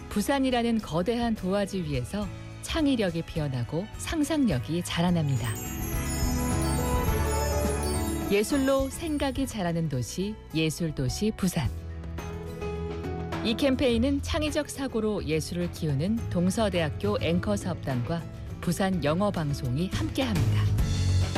부산이라는 거대한 도화지 위에서 창의력이 피어나고 상상력이 자라납니다. 예술로 생각이 자라는 도시, 예술도시 부산. 이 캠페인은 창의적 사고로 예술을 키우는 동서대학교 앵커 사업단과 부산 영어방송이 함께합니다.